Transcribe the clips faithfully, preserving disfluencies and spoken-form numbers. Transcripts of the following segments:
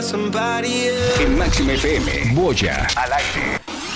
En Máxima F M, Boya al aire.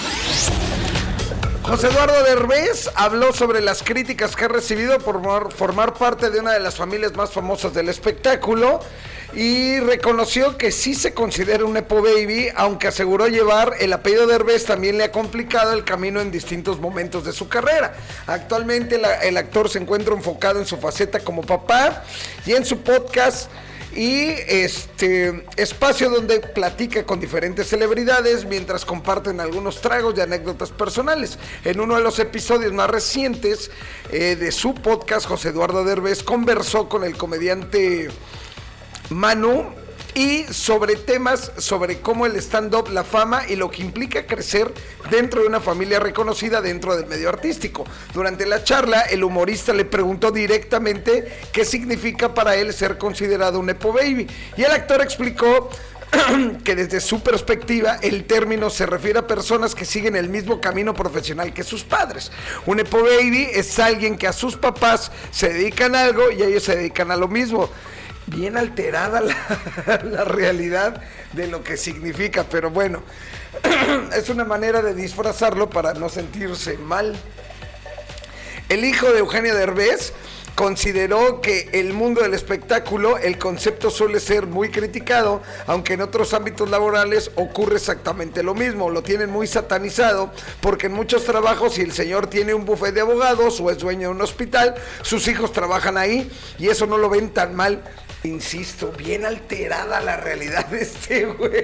José Eduardo Derbez habló sobre las críticas que ha recibido por formar parte de una de las familias más famosas del espectáculo y reconoció que sí se considera un nepo baby, aunque aseguró llevar el apellido Derbez también le ha complicado el camino en distintos momentos de su carrera. Actualmente la, el actor se encuentra enfocado en su faceta como papá y en su podcast y este espacio donde platica con diferentes celebridades mientras comparten algunos tragos y anécdotas personales. En uno de los episodios más recientes eh, de su podcast, José Eduardo Derbez conversó con el comediante Manu y sobre temas sobre cómo el stand-up, la fama y lo que implica crecer dentro de una familia reconocida dentro del medio artístico. Durante la charla, el humorista le preguntó directamente qué significa para él ser considerado un nepo baby y el actor explicó que desde su perspectiva el término se refiere a personas que siguen el mismo camino profesional que sus padres. Un nepo baby es alguien que a sus papás se dedican a algo y ellos se dedican a lo mismo. Bien alterada la, la realidad de lo que significa, pero bueno, es una manera de disfrazarlo para no sentirse mal. El hijo de Eugenio Derbez consideró que el mundo del espectáculo, el concepto suele ser muy criticado, aunque en otros ámbitos laborales ocurre exactamente lo mismo, lo tienen muy satanizado, porque en muchos trabajos, si el señor tiene un bufete de abogados o es dueño de un hospital, sus hijos trabajan ahí y eso no lo ven tan mal. Insisto, bien alterada la realidad de este güey.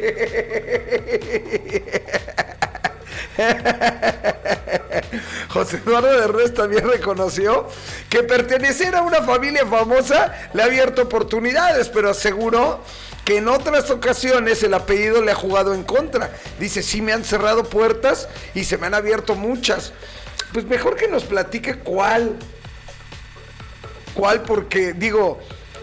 José Eduardo Derbez también reconoció que pertenecer a una familia famosa le ha abierto oportunidades, pero aseguró que en otras ocasiones el apellido le ha jugado en contra. Dice, sí me han cerrado puertas y se me han abierto muchas. Pues mejor que nos platique cuál. ¿Cuál? Porque, digo,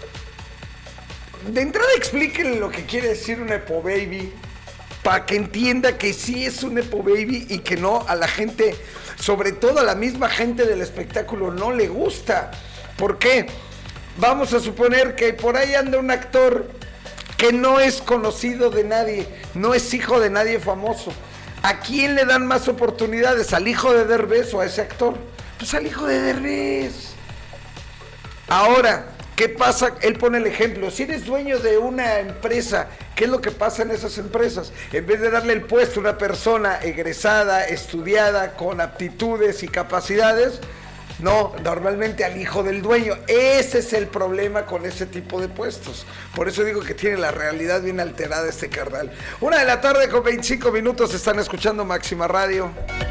de entrada explíquenle lo que quiere decir un nepo baby, para que entienda que sí es un nepo baby y que no a la gente, sobre todo a la misma gente del espectáculo, no le gusta. ¿Por qué? Vamos a suponer que por ahí anda un actor que no es conocido de nadie, no es hijo de nadie famoso. ¿A quién le dan más oportunidades? ¿Al hijo de Derbez o a ese actor? Pues al hijo de Derbez. Ahora, ¿qué pasa? Él pone el ejemplo. Si eres dueño de una empresa, ¿qué es lo que pasa en esas empresas? En vez de darle el puesto a una persona egresada, estudiada, con aptitudes y capacidades, no, normalmente al hijo del dueño. Ese es el problema con ese tipo de puestos. Por eso digo que tiene la realidad bien alterada este carnal. Una de la tarde con veinticinco minutos, están escuchando Máxima Radio.